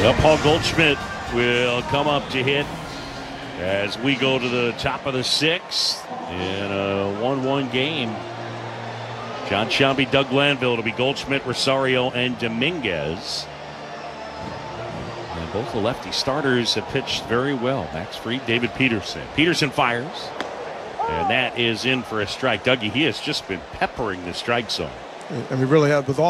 Well, Paul Goldschmidt will come up to hit as we go to the top of the sixth in a 1-1 game. John Sciambi, Doug Glanville. It'll be Goldschmidt, Rosario, and Dominguez. And both the lefty starters have pitched very well. Max Fried, David Peterson. Peterson fires, and that is in for a strike. Dougie, he has just been peppering the strike zone. And we really have, with all